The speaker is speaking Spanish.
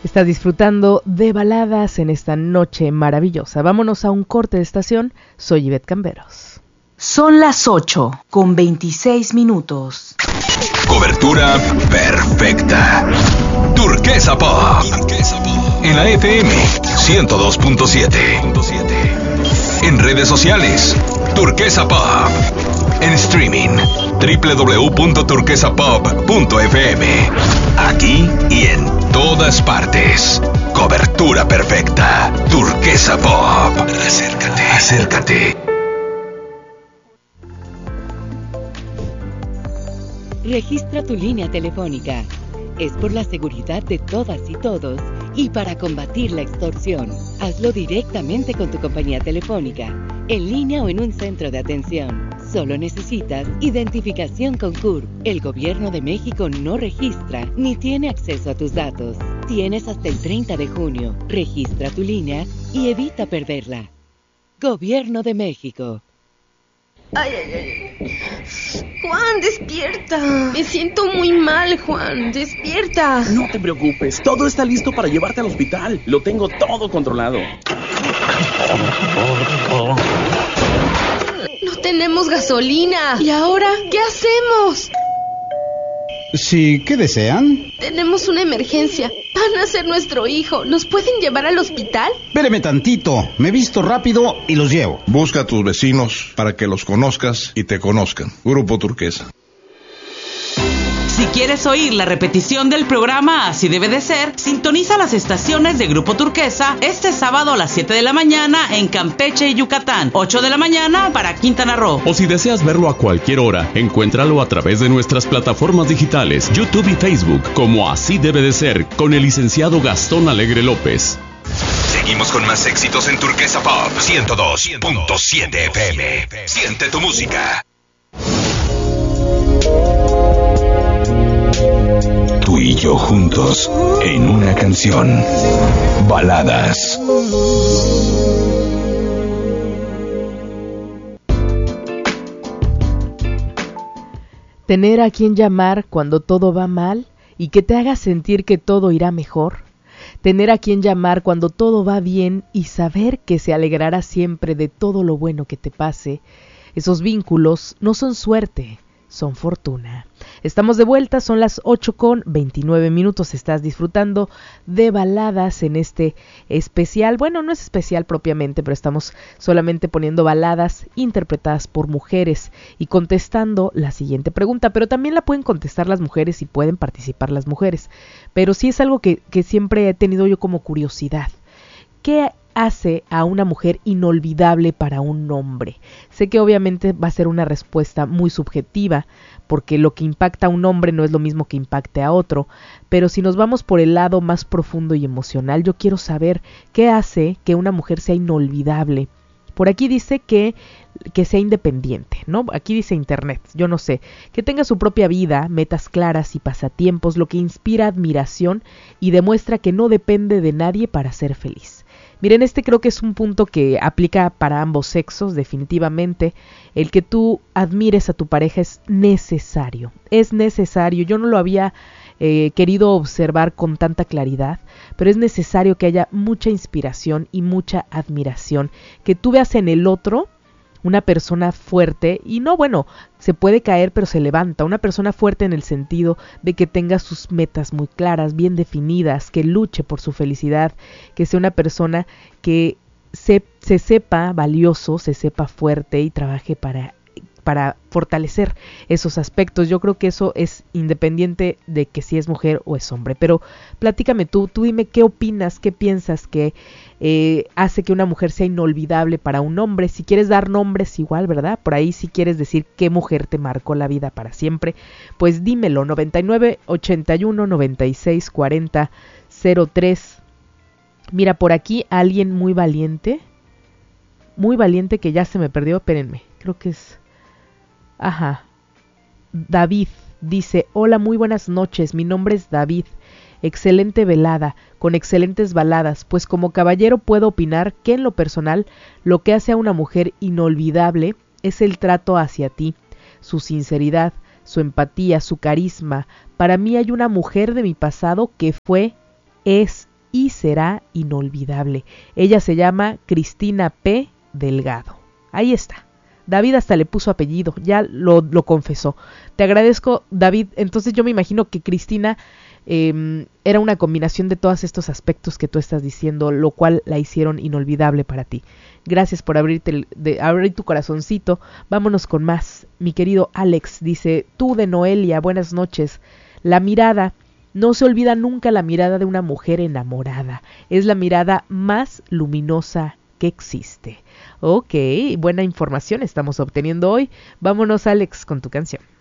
Estás disfrutando de baladas en esta noche maravillosa. Vámonos a un corte de estación. Soy Ivette Camberos. Son las 8:26. Cobertura perfecta. Turquesa Pop. En la FM 102.7. En redes sociales, Turquesa Pop. En streaming, www.turquesapop.fm. Aquí y en todas partes. Cobertura perfecta. Turquesa Pop. Acércate. Registra tu línea telefónica. Es por la seguridad de todas y todos y para combatir la extorsión. Hazlo directamente con tu compañía telefónica, en línea o en un centro de atención. Solo necesitas identificación con CURP. El Gobierno de México no registra ni tiene acceso a tus datos. Tienes hasta el 30 de junio. Registra tu línea y evita perderla. Gobierno de México. Ay. Juan, despierta. Me siento muy mal, Juan. Despierta. No te preocupes. Todo está listo para llevarte al hospital. Lo tengo todo controlado. No tenemos gasolina. ¿Y ahora qué hacemos? Sí, ¿qué desean? Tenemos una emergencia. Van a ser nuestro hijo. ¿Nos pueden llevar al hospital? Espéreme tantito. Me visto rápido y los llevo. Busca a tus vecinos para que los conozcas y te conozcan. Grupo Turquesa. Si quieres oír la repetición del programa Así Debe de Ser, sintoniza las estaciones de Grupo Turquesa este sábado a las 7 de la mañana en Campeche y Yucatán, 8 de la mañana para Quintana Roo. O si deseas verlo a cualquier hora, encuéntralo a través de nuestras plataformas digitales, YouTube y Facebook, como Así Debe de Ser, con el licenciado Gastón Alegre López. Seguimos con más éxitos en Turquesa Pop 102.7 FM. Siente tu música. Tú y yo juntos en una canción. Baladas. Tener a quien llamar cuando todo va mal y que te haga sentir que todo irá mejor. Tener a quien llamar cuando todo va bien y saber que se alegrará siempre de todo lo bueno que te pase. Esos vínculos no son suerte, son fortuna. Estamos de vuelta, son las 8:29. Estás disfrutando de baladas en este especial. Bueno, no es especial propiamente, pero estamos solamente poniendo baladas interpretadas por mujeres y contestando la siguiente pregunta. Pero también la pueden contestar las mujeres y pueden participar las mujeres. Pero sí es algo que siempre he tenido yo como curiosidad. ¿Qué hace a una mujer inolvidable para un hombre? Sé que obviamente va a ser una respuesta muy subjetiva, porque lo que impacta a un hombre no es lo mismo que impacte a otro, pero si nos vamos por el lado más profundo y emocional, yo quiero saber qué hace que una mujer sea inolvidable. Por aquí dice que sea independiente, ¿no? Aquí dice internet, yo no sé, que tenga su propia vida, metas claras y pasatiempos, lo que inspira admiración y demuestra que no depende de nadie para ser feliz. Miren, creo que es un punto que aplica para ambos sexos, definitivamente. El que tú admires a tu pareja es necesario. Yo no lo había querido observar con tanta claridad, pero es necesario que haya mucha inspiración y mucha admiración. Que tú veas en el otro una persona fuerte, y no, bueno, se puede caer pero se levanta, una persona fuerte en el sentido de que tenga sus metas muy claras, bien definidas, que luche por su felicidad, que sea una persona que se sepa valioso, se sepa fuerte y trabaje para fortalecer esos aspectos. Yo creo que eso es independiente de que si es mujer o es hombre. Pero platícame tú dime qué opinas, qué piensas que hace que una mujer sea inolvidable para un hombre. Si quieres dar nombres igual, ¿verdad? Por ahí si quieres decir qué mujer te marcó la vida para siempre, pues dímelo. 99 81 96 40 03. Mira, por aquí alguien muy valiente que ya se me perdió, espérenme, creo que es... David dice: hola, muy buenas noches, mi nombre es David, excelente velada, con excelentes baladas, pues como caballero puedo opinar que en lo personal lo que hace a una mujer inolvidable es el trato hacia ti, su sinceridad, su empatía, su carisma. Para mí hay una mujer de mi pasado que fue, es y será inolvidable. Ella se llama Cristina P. Delgado. Ahí está. David hasta le puso apellido, ya lo confesó. Te agradezco, David. Entonces yo me imagino que Cristina era una combinación de todos estos aspectos que tú estás diciendo, lo cual la hicieron inolvidable para ti. Gracias por abrir tu corazoncito. Vámonos con más. Mi querido Alex dice, tú de Noelia, buenas noches. La mirada, no se olvida nunca la mirada de una mujer enamorada. Es la mirada más luminosa que existe. Ok, buena información estamos obteniendo hoy. Vámonos, Alex, con tu canción.